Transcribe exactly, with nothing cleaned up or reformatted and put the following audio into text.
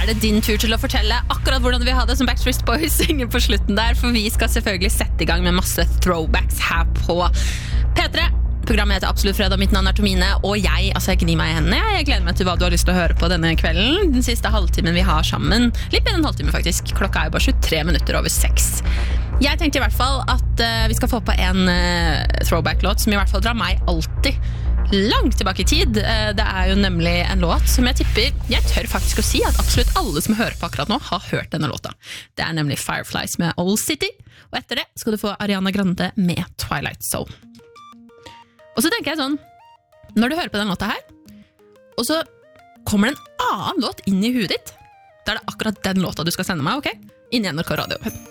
er det din tur til å fortelle akkurat hvordan vi har det som Backstreet Boys synger på slutten der, for vi skal selvfølgelig sette i gang med masse throwbacks her på P tre. Programmet heter Absolutt fredag, mitt navn er Tomine, og jeg, altså jeg gnir meg i hendene, jeg gleder meg til hva du har lyst til å høre på denne kvelden, den siste halvtimen vi har sammen, litt mer enn en halvtime faktisk, klokka er jo bare tjuetre minutter over seks. Jeg tenkte i hvert fall at uh, vi skal få på en uh, throwback-låt som i hvert fall drar meg alltid langt tilbake i tid. Uh, det er jo nemlig en låt som jeg tipper, jeg tør faktisk å si at absolutt alle som hører på akkurat nå har hørt denne låta. Det er nemlig Fireflies med Old City, og etter det skal du få Ariana Grande med Twilight Zone. Og så tenker jeg sånn, når du hører på den låta her, og så kommer det en annen låt inn i huet ditt, da er det akkurat den låta du skal sende meg, ok? Inn i N R K Radio.